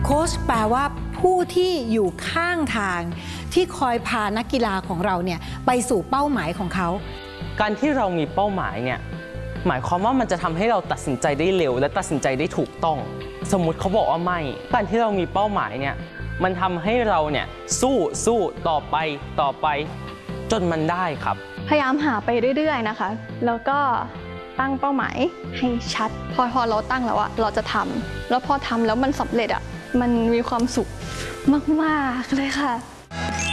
โค้ชแปลว่าผู้ที่อยู่ข้างทางที่คอยพานักกีฬาของเราเนี่ยไปสู่เป้าหมายของเขาการที่เรามีเป้าหมายเนี่ยหมายความว่ามันจะทำให้เราตัดสินใจได้เร็วและตัดสินใจได้ถูกต้องสมมุติเขาบอกว่าไม่การที่เรามีเป้าหมายเนี่ยมันทำให้เราเนี่ยสู้ต่อไปจนมันได้ครับพยายามหาไปเรื่อยๆนะคะแล้วก็ตั้งเป้าหมายให้ชัดพอเราตั้งแล้วอะเราจะทำแล้วพอทำแล้วมันสำเร็จอะมันมีความสุขมากๆเลยค่ะ